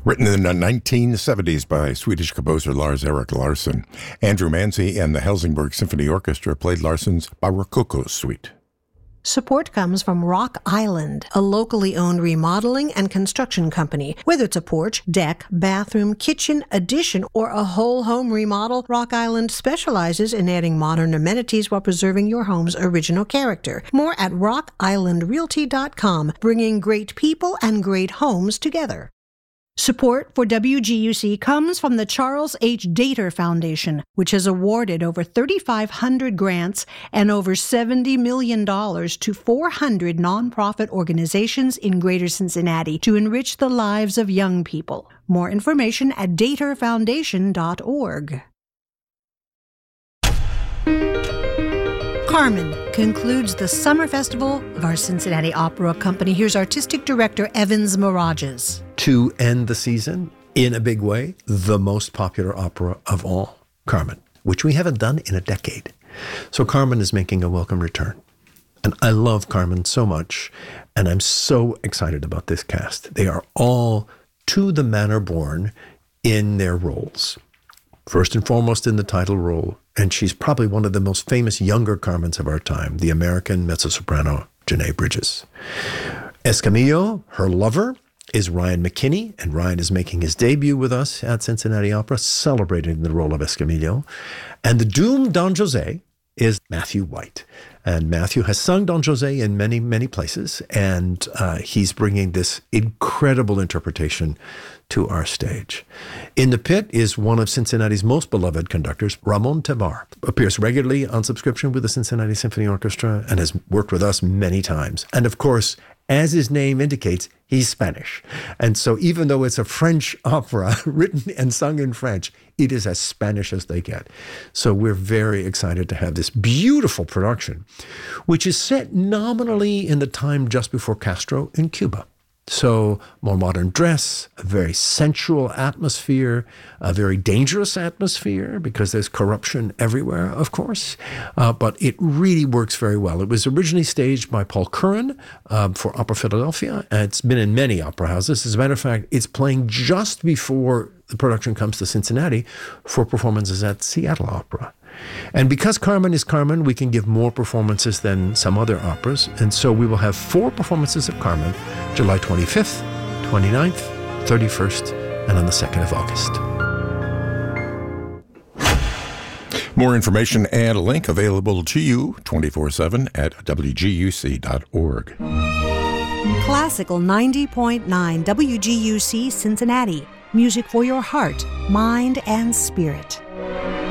Written in the 1970s by Swedish composer Lars-Erik Larsson, Andrew Manzi and the Helsingborg Symphony Orchestra played Larsson's Barocco Suite. Support comes from Rock Island, a locally owned remodeling and construction company. Whether it's a porch, deck, bathroom, kitchen, addition, or a whole home remodel, Rock Island specializes in adding modern amenities while preserving your home's original character. More at rockislandrealty.com, bringing great people and great homes together. Support for WGUC comes from the Charles H. Dater Foundation, which has awarded over 3,500 grants and over $70 million to 400 nonprofit organizations in Greater Cincinnati to enrich the lives of young people. More information at daterfoundation.org. Carmen concludes the summer festival of our Cincinnati Opera Company. Here's artistic director Evans Mirages. To end the season in a big way, the most popular opera of all, Carmen, which we haven't done in a decade. So Carmen is making a welcome return. And I love Carmen so much, and I'm so excited about this cast. They are all to the manner born in their roles. First and foremost in the title role, and she's probably one of the most famous younger Carmens of our time, the American mezzo-soprano Janae Bridges. Escamillo, her lover, is Ryan McKinney, and Ryan is making his debut with us at Cincinnati Opera, celebrating the role of Escamillo. And the doomed Don Jose is Matthew White. And Matthew has sung Don Jose in many, many places, and he's bringing this incredible interpretation to our stage. In the pit is one of Cincinnati's most beloved conductors, Ramon Tevar, appears regularly on subscription with the Cincinnati Symphony Orchestra and has worked with us many times. And of course, as his name indicates, he's Spanish. And so even though it's a French opera written and sung in French, it is as Spanish as they get. So we're very excited to have this beautiful production, which is set nominally in the time just before Castro in Cuba. So more modern dress, a very sensual atmosphere, a very dangerous atmosphere because there's corruption everywhere, of course. But it really works very well. It was originally staged by Paul Curran for Opera Philadelphia. And it's been in many opera houses. As a matter of fact, it's playing just before the production comes to Cincinnati for performances at Seattle Opera. And because Carmen is Carmen, we can give more performances than some other operas. And so we will have 4 performances of Carmen, July 25th, 29th, 31st, and on the 2nd of August. More information and a link available to you 24/7 at WGUC.org. Classical 90.9 WGUC Cincinnati. Music for your heart, mind, and spirit.